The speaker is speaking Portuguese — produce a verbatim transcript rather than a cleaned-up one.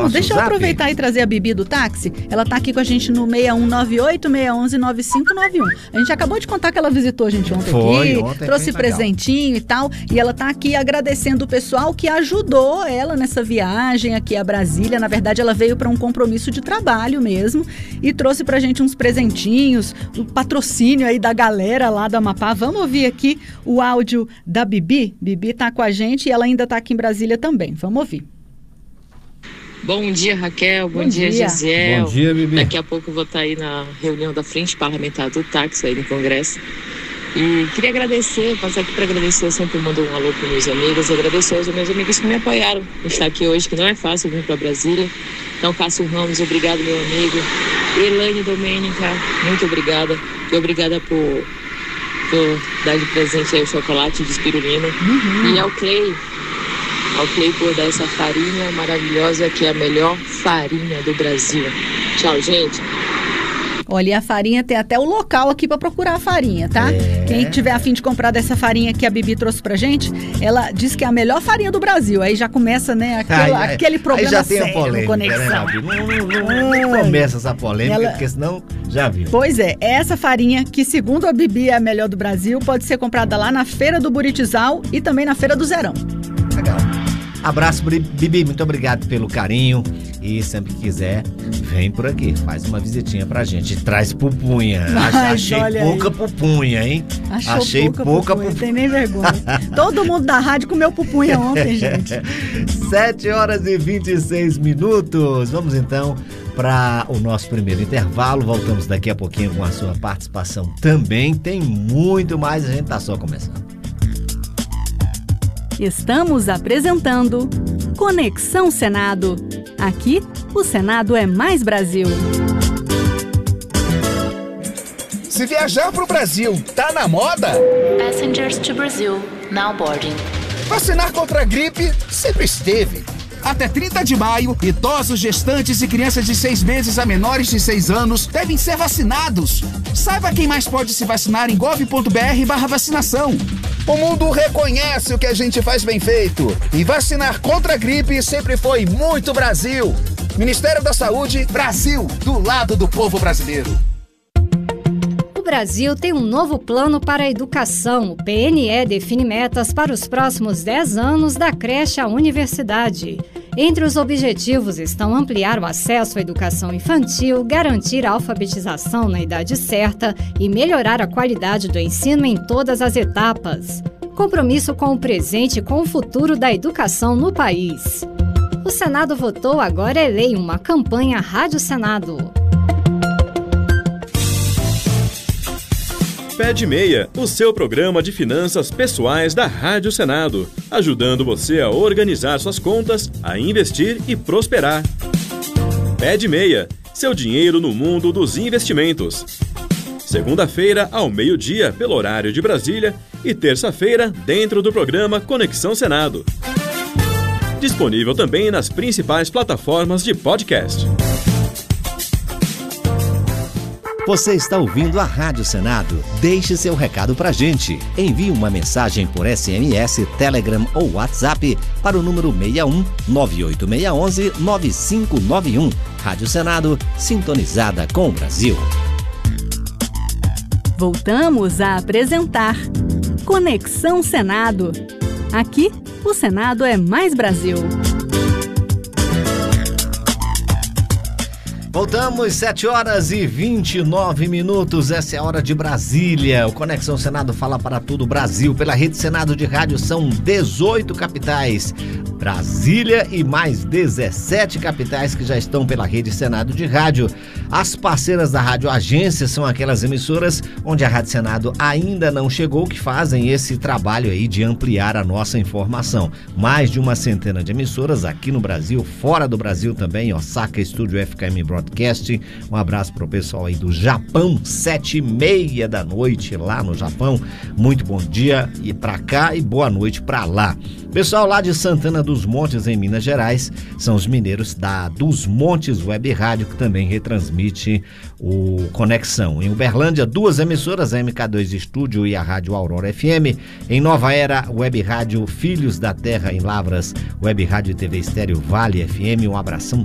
nosso deixa zap? eu aproveitar e trazer a Bibi do táxi. Ela tá aqui com a gente no seis um nove oito, seis um um, nove cinco nove um. A gente acabou de contar que ela visitou a gente ontem Foi, aqui, ontem, trouxe bem legal. presentinho e tal, e ela tá aqui agradecendo o pessoal que ajudou ela nessa viagem aqui a Brasília. Na verdade, ela veio para um compromisso de trabalho mesmo e trouxe pra gente uns presentinhos, o patrocínio aí da galera lá do Amapá. Vamos ouvir aqui o áudio da Bibi. Bibi tá com a gente e ela ainda tá aqui em Brasília também. Vamos ouvir. Bom dia, Raquel. Bom, Bom dia, dia. Gisele. Bom dia, Bibi. Daqui a pouco eu vou estar aí na reunião da Frente Parlamentar do Táxi, aí no Congresso. E queria agradecer, passar aqui para agradecer, eu sempre mando um alô para meus amigos, agradecer aos meus amigos que me apoiaram em estar aqui hoje, que não é fácil vir para Brasília. Então, Cássio Ramos, obrigado, meu amigo. Elaine Domênica, muito obrigada. E obrigada por, por dar de presente aí o chocolate de espirulina. Uhum. E ao Clay, ao Clay por dar essa farinha maravilhosa, que é a melhor farinha do Brasil. Tchau, gente. Olha, e a farinha tem até o local aqui para procurar a farinha, tá? É. Quem tiver a fim de comprar dessa farinha que a Bibi trouxe pra gente, ela diz que é a melhor farinha do Brasil. Aí já começa, né, aquele, Aí, aquele problema aí já tem a sério no polêmica, Conexão. né, Nabi? Não, não, não, não começa essa polêmica, Ela- porque senão já viu. Pois é, essa farinha, que segundo a Bibi é a melhor do Brasil, pode ser comprada lá na Feira do Buritizal e também na Feira do Zerão. Legal. Abraço, Bibi, muito obrigado pelo carinho. E sempre que quiser, vem por aqui, faz uma visitinha pra gente. Traz pupunha. Mas Achei olha pouca aí. pupunha, hein? Achou Achei pouca, pouca pupunha, pupunha. tem nem vergonha. Todo mundo da rádio comeu pupunha ontem, gente. sete horas e vinte e seis minutos. Vamos então para o nosso primeiro intervalo. Voltamos daqui a pouquinho com a sua participação também. Tem muito mais, a gente tá só começando. Estamos apresentando Conexão Senado. Aqui, o Senado é mais Brasil. Se viajar pro Brasil tá na moda, Passengers to Brazil, now boarding. vacinar contra a gripe sempre esteve. Até trinta de maio, idosos, gestantes e crianças de seis meses a menores de seis anos devem ser vacinados. Saiba quem mais pode se vacinar em gov.br barra vacinação. O mundo reconhece o que a gente faz bem feito. E vacinar contra a gripe sempre foi muito Brasil. Ministério da Saúde, Brasil, do lado do povo brasileiro. O Brasil tem um novo plano para a educação. O P N E define metas para os próximos dez anos da creche à universidade. Entre os objetivos estão ampliar o acesso à educação infantil, garantir a alfabetização na idade certa e melhorar a qualidade do ensino em todas as etapas. Compromisso com o presente e com o futuro da educação no país. O Senado votou, agora é lei, uma campanha Rádio Senado. Pé de Meia, o seu programa de finanças pessoais da Rádio Senado, ajudando você a organizar suas contas, a investir e prosperar. Pé de Meia, seu dinheiro no mundo dos investimentos. Segunda-feira, ao meio-dia, pelo horário de Brasília, e terça-feira, dentro do programa Conexão Senado. Disponível também nas principais plataformas de podcast. Você está ouvindo a Rádio Senado? Deixe seu recado pra gente. Envie uma mensagem por S M S, Telegram ou WhatsApp para o número seis um nove oito seis um um nove cinco nove um. Rádio Senado, sintonizada com o Brasil. Voltamos a apresentar Conexão Senado. Aqui, o Senado é mais Brasil. Voltamos, sete horas e vinte e nove minutos, essa é a hora de Brasília. O Conexão Senado fala para todo o Brasil. Pela Rede Senado de Rádio são dezoito capitais. Brasília e mais dezessete capitais que já estão pela Rede Senado de Rádio. As parceiras da Rádio Agência são aquelas emissoras onde a Rádio Senado ainda não chegou, que fazem esse trabalho aí de ampliar a nossa informação. Mais de uma centena de emissoras aqui no Brasil, fora do Brasil também, Osaka Estúdio F K M Broadcast. Um abraço pro pessoal aí do Japão, sete e meia da noite lá no Japão. Muito bom dia e pra cá e boa noite pra lá. Pessoal lá de Santana dos Montes, em Minas Gerais, são os mineiros da Dos Montes Web Rádio, que também retransmite o Conexão. Em Uberlândia, duas emissoras, a M K dois Estúdio e a Rádio Aurora F M. Em Nova Era, Web Rádio Filhos da Terra, em Lavras, Web Rádio e T V Estéreo Vale F M. Um abração